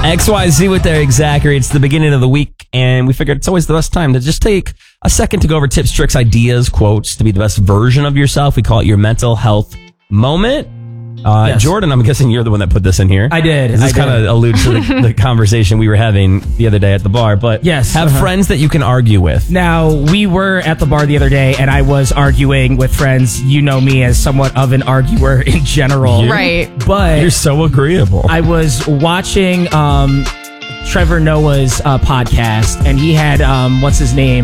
XYZ with Eric Zachary. It's the beginning of the week, and we figured it's always the best time to just take a second to go over tips, tricks, ideas, quotes to be the best version of yourself. We call it your mental health moment. Yes. Jordan, I'm guessing you're the one that put this in here. I did. This kind of alludes to the conversation we were having the other day at the bar. But yes, have friends that you can argue with. Now, we were at the bar the other day, and I was arguing with friends. You know me as somewhat of an arguer in general. Right. But you're so agreeable. I was watching Trevor Noah's podcast, and he had, what's his name?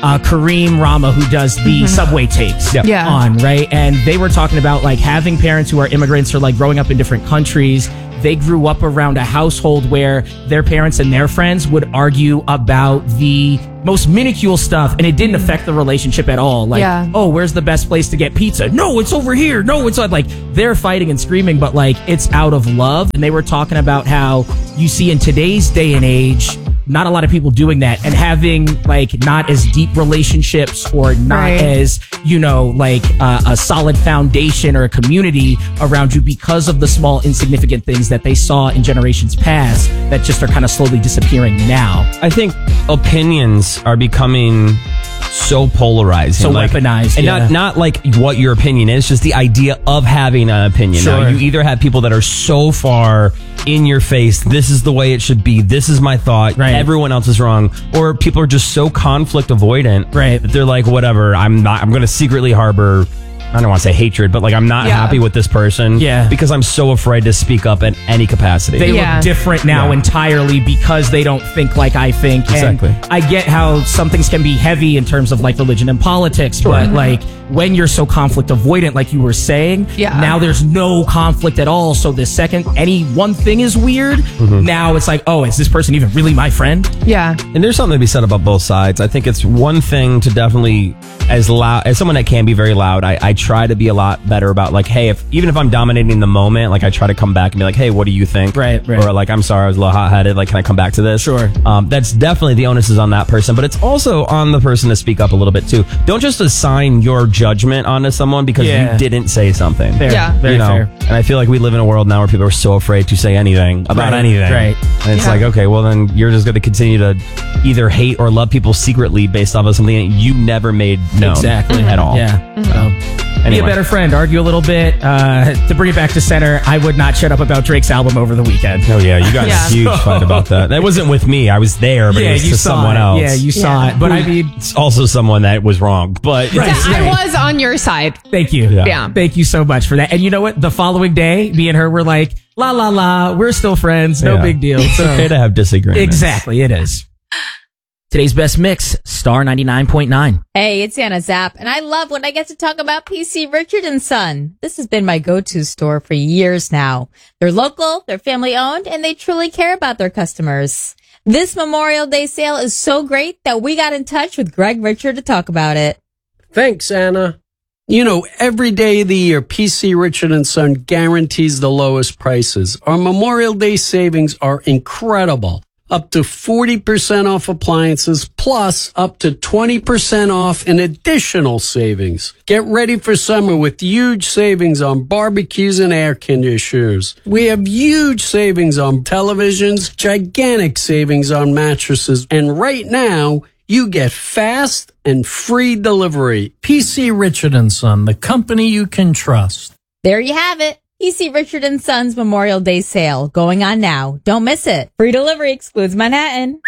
Kareem Rama, who does the Subway tapes on, right? And they were talking about like having parents who are immigrants or like growing up in different countries. They grew up around a household where their parents and their friends would argue about the most minuscule stuff, and it didn't affect the relationship at all. Like, oh, where's the best place to get pizza? No, it's over here. No, it's like they're fighting and screaming, but like it's out of love. And they were talking about how you see in today's day and age, not a lot of people doing that and having like not as deep relationships or not as, you know, like a solid foundation or a community around you because of the small insignificant things that they saw in generations past that just are kind of slowly disappearing now. I think opinions are becoming so polarized, so like, weaponized, and not like what your opinion is, just the idea of having an opinion. Sure. Now, you either have people that are so far in your face, this is the way it should be, this is my thought, everyone else is wrong, or people are just so conflict avoidant, that they're like, whatever, I'm going to secretly harbor, I don't want to say hatred, but like I'm not happy with this person because I'm so afraid to speak up in any capacity. They look different now entirely because they don't think like I think. Exactly. And I get how some things can be heavy in terms of like religion and politics, but like when you're so conflict avoidant, like you were saying, now there's no conflict at all. So the second any one thing is weird, now it's like, oh, is this person even really my friend? Yeah. And there's something to be said about both sides. I think it's one thing to definitely, as someone that can be very loud, I try to be a lot better about like, hey, even if I'm dominating the moment, like I try to come back and be like, hey, what do you think? Right. Or like, I'm sorry, I was a little hot-headed. Like, can I come back to this? Sure. That's definitely, the onus is on that person, but it's also on the person to speak up a little bit too. Don't just assign your judgment onto someone because you didn't say something. Fair. Yeah. Very fair. And I feel like we live in a world now where people are so afraid to say anything about anything. Right. And it's like, okay, well then you're just going to continue to either hate or love people secretly based off of something that you never made known at all. Yeah. Anyway. Be a better friend. Argue a little bit. To bring it back to center, I would not shut up about Drake's album over the weekend. Oh yeah, you got a huge fight about that. That wasn't with me. I was there, but it was to someone else. Yeah, you saw it. But I mean, it's also someone that was wrong. But I was on your side. Thank you. Yeah. Thank you so much for that. And you know what? The following day, me and her were like, la la la, we're still friends. No big deal. It's okay to have disagreements. Exactly, it is. Today's best mix, Star 99.9. Hey, it's Anna Zapp, and I love when I get to talk about PC Richard & Son. This has been my go-to store for years now. They're local, they're family-owned, and they truly care about their customers. This Memorial Day sale is so great that we got in touch with Greg Richard to talk about it. Thanks, Anna. You know, every day of the year, PC Richard & Son guarantees the lowest prices. Our Memorial Day savings are incredible. Up to 40% off appliances, plus up to 20% off in additional savings. Get ready for summer with huge savings on barbecues and air conditioners. We have huge savings on televisions, gigantic savings on mattresses, and right now, you get fast and free delivery. PC Richard & Son, the company you can trust. There you have it. PC Richard & Son's Memorial Day sale going on now. Don't miss it. Free delivery excludes Manhattan.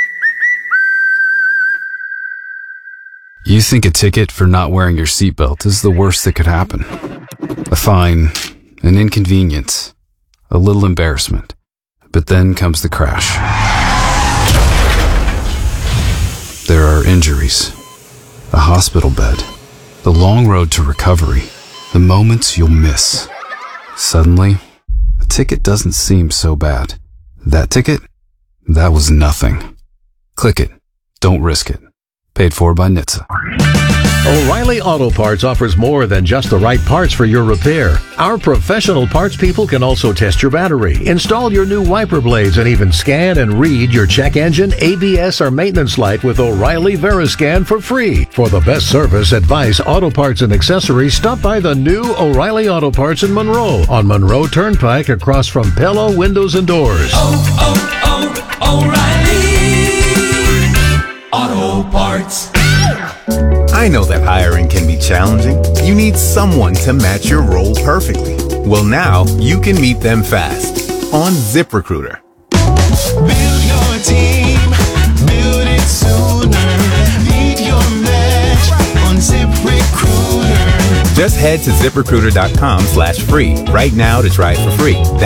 You think a ticket for not wearing your seatbelt is the worst that could happen. A fine, an inconvenience, a little embarrassment. But then comes the crash. There are injuries, a hospital bed, the long road to recovery, the moments you'll miss. Suddenly, a ticket doesn't seem so bad. That ticket? That was nothing. Click it. Don't risk it. Paid for by NHTSA. O'Reilly Auto Parts offers more than just the right parts for your repair. Our professional parts people can also test your battery, install your new wiper blades, and even scan and read your check engine, ABS, or maintenance light with O'Reilly Veriscan for free. For the best service, advice, auto parts, and accessories, stop by the new O'Reilly Auto Parts in Monroe on Monroe Turnpike across from Pello Windows and Doors. O'Reilly Auto Parts. I know that hiring can be challenging. You need someone to match your role perfectly. Well, now you can meet them fast on ZipRecruiter. Build your team, build it sooner. Meet your match on ZipRecruiter. Just head to ZipRecruiter.com/free right now to try it for free.